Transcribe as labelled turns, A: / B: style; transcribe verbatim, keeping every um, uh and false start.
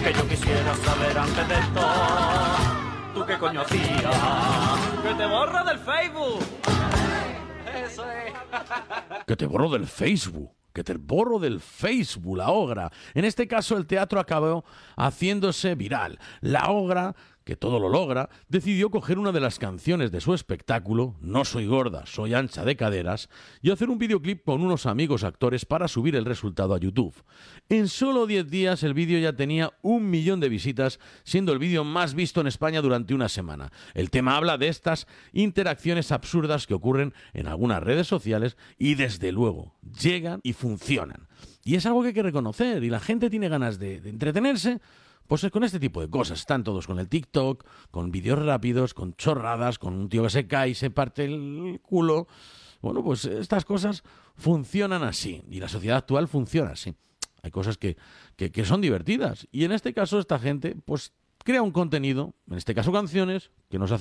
A: Que yo quisiera saber antes de esto, ¿tú qué coño hacías? Que te borro del Facebook. Eso es.
B: Que te borro del Facebook. Que te borro del Facebook, la ogra. En este caso, el teatro acabó haciéndose viral. La ogra, que todo lo logra, decidió coger una de las canciones de su espectáculo, No soy gorda, soy ancha de caderas, y hacer un videoclip con unos amigos actores para subir el resultado a YouTube. En solo diez días el vídeo ya tenía un millón de visitas, siendo el vídeo más visto en España durante una semana. El tema habla de estas interacciones absurdas que ocurren en algunas redes sociales y desde luego llegan y funcionan. Y es algo que hay que reconocer, y la gente tiene ganas de, de entretenerse. Pues es con este tipo de cosas. Están todos con el TikTok, con vídeos rápidos, con chorradas, con un tío que se cae y se parte el culo. Bueno, pues estas cosas funcionan así. Y la sociedad actual funciona así. Hay cosas que, que, que son divertidas. Y en este caso esta gente pues crea un contenido, en este caso canciones, que nos hacen